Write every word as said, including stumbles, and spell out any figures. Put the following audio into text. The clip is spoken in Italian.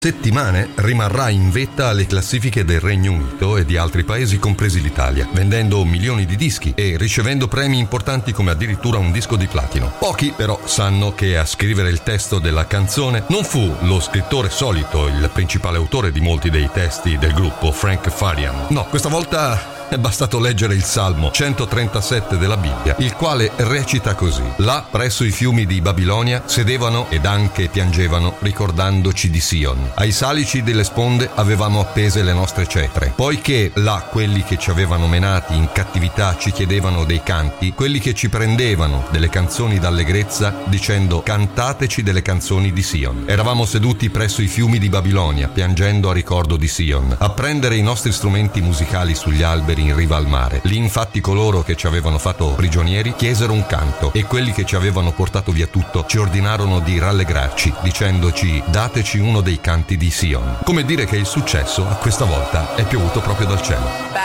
settimane rimarrà in vetta alle classifiche del Regno Unito e di altri paesi compresi l'Italia, vendendo milioni di dischi e ricevendo premi importanti come addirittura un disco di platino. Pochi però sanno che a scrivere il testo della canzone non fu lo scrittore solito, il principale autore di molti dei testi del gruppo, Frank Farian. No, questa volta è bastato leggere il Salmo centotrentasette della Bibbia, il quale recita così: là presso i fiumi di Babilonia sedevano ed anche piangevano ricordandoci di Sion. Ai salici delle sponde avevamo appese le nostre cetre, poiché là quelli che ci avevano menati in cattività ci chiedevano dei canti, quelli che ci prendevano delle canzoni d'allegrezza dicendo: cantateci delle canzoni di Sion. Eravamo seduti presso i fiumi di Babilonia piangendo a ricordo di Sion, a prendere i nostri strumenti musicali sugli alberi in riva al mare. Lì infatti coloro che ci avevano fatto prigionieri chiesero un canto e quelli che ci avevano portato via tutto ci ordinarono di rallegrarci dicendoci: dateci uno dei canti di Sion. Come dire che il successo a questa volta è piovuto proprio dal cielo.